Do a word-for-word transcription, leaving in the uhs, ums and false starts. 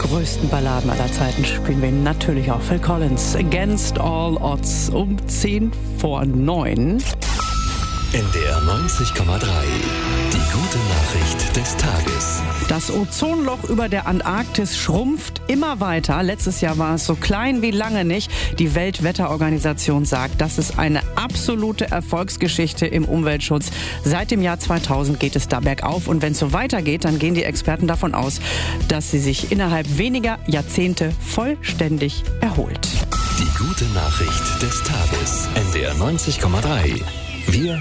größten Balladen aller Zeiten spielen wir natürlich auch Phil Collins. Against All Odds um zehn vor neun. N D R neunzig Komma drei. Die gute Nachricht des Tages. Das Ozonloch über der Antarktis schrumpft immer weiter. Letztes Jahr war es so klein wie lange nicht. Die Weltwetterorganisation sagt, das ist eine absolute Erfolgsgeschichte im Umweltschutz. Seit dem Jahr zweitausend geht es da bergauf. Und wenn es so weitergeht, dann gehen die Experten davon aus, dass sie sich innerhalb weniger Jahrzehnte vollständig erholt. Die gute Nachricht des Tages. N D R neunzig Komma drei. Wir